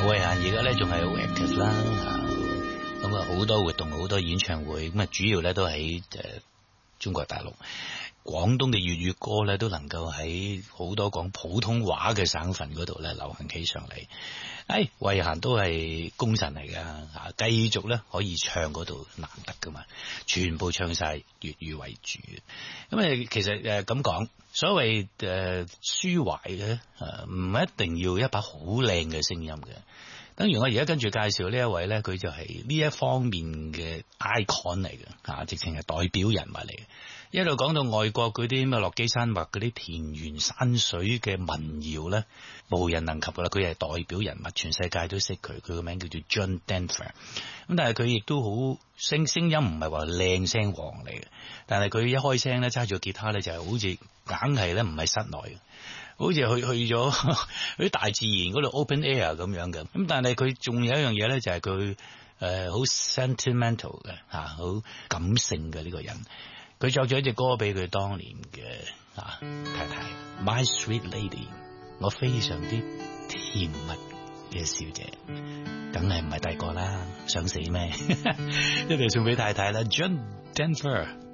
慧嫻而家咧仲係好 active 啦，咁啊好多活動好多演唱會，咁啊主要咧都喺中國大陸。廣東嘅粵語歌咧都能夠喺好多講普通話嘅省份嗰度咧流行起上嚟。慧嫻都係功臣嚟噶，繼續咧可以唱嗰度難得噶嘛，全部唱晒粵語為主。咁其實咁講，所謂抒懷嘅唔一定要一把好靚嘅聲音嘅。等於我而家跟住介紹呢一位咧，佢就係呢一方面嘅 icon 嚟嘅，直情係代表人物嚟嘅。一路講到外國嗰啲咩落基山脈嗰啲田園山水嘅民謠咧，無人能及噶啦。佢係代表人物，全世界都識佢。佢個名叫做 John Denver。咁但係佢亦都好聲音唔係話靚聲王嚟嘅，但係佢一開聲咧揸住個吉他咧就係好似硬係咧唔係室內嘅，好似去咗啲大自然嗰度 open air 咁樣嘅。咁但係佢仲有一樣嘢咧，就係佢好 sentimental 嘅好感性嘅呢個人。佢作咗一隻歌俾佢當年嘅太太 My Sweet Lady， 我非常之甜蜜嘅小姐，梗係唔係第個啦，想死咩？一定送俾太太啦 John Denver。